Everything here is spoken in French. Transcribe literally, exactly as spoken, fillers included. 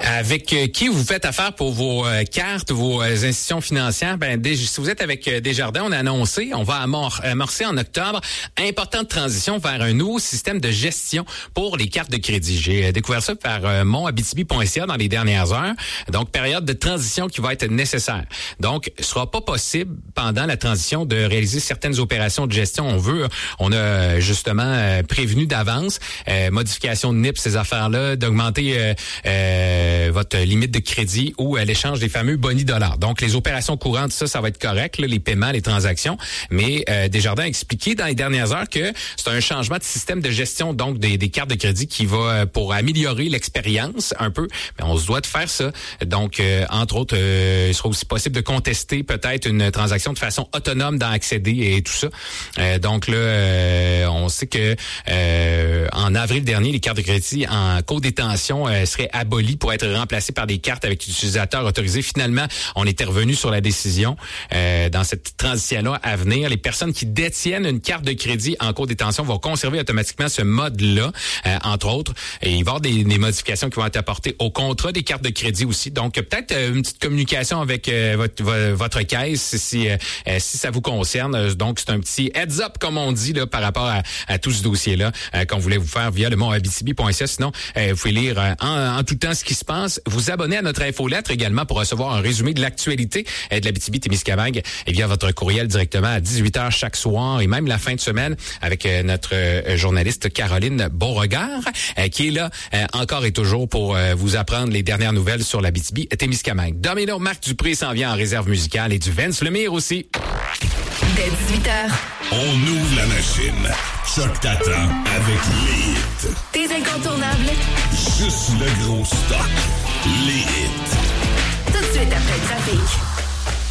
Avec euh, qui vous faites affaire pour vos euh, cartes, vos euh, institutions financières? Ben, des, si vous êtes avec euh, Desjardins, on a annoncé, on va amor- amorcer en octobre, importante transition vers un nouveau système de gestion pour les cartes de crédit. J'ai euh, découvert ça par euh, mon abitibi point c a dans les dernières heures. Donc, période de transition qui va être nécessaire. Donc, ce sera pas possible pendant la transition de réaliser certaines opérations de gestion. On veut, on a justement euh, prévenu d'avance, euh, modification de N I P, ces affaires-là, d'augmenter euh, euh, votre limite de crédit ou à l'échange des fameux bonus dollars. Donc, les opérations courantes, ça, ça va être correct, là, les paiements, les transactions. Mais euh, Desjardins a expliqué dans les dernières heures que c'est un changement de système de gestion donc des, des cartes de crédit qui va euh, pour améliorer l'expérience un peu. Mais on se doit de faire ça. Donc, euh, entre autres, euh, il sera aussi possible de contester peut-être une transaction de façon autonome dans Accéder et tout ça. Euh, donc là, euh, on sait que euh, en avril dernier, les cartes de crédit en co-détention euh, seraient abolies pour être remplacées par des cartes avec utilisateurs autorisés. Finalement, on était revenu sur la décision. Euh, dans cette transition-là à venir, les personnes qui détiennent une carte de crédit en co-détention vont conserver automatiquement ce mode-là, euh, entre autres. Et il va y avoir des, des modifications qui vont être apportées au contrat des cartes de crédit aussi. Donc, peut-être euh, une petite communication avec euh, votre, votre caisse si, euh, si ça vous concerne. Donc, c'est un petit heads up, comme on dit, là, par rapport à, à tout ce dossier-là euh, qu'on voulait vous faire via le mon abitibi point c a. Sinon, euh, vous pouvez lire euh, en, en tout temps ce qui se passe. Vous abonner à notre infolettre également pour recevoir un résumé de l'actualité euh, de l'Abitibi-Témiscamingue et via votre courriel directement à dix-huit heures chaque soir et même la fin de semaine avec euh, notre euh, journaliste Caroline Beauregard euh, qui est là euh, encore et toujours pour euh, vous apprendre les dernières nouvelles sur l'Abitibi-Témiscamingue. Domino, Marc Dupré s'en vient en réserve musicale et du Vince Lemire aussi. Dès dix-huit heures. On ouvre la machine. Choc t'attend avec les hits. Tes incontournables. Juste le gros stock. Les hits. Tout de suite après le trafic.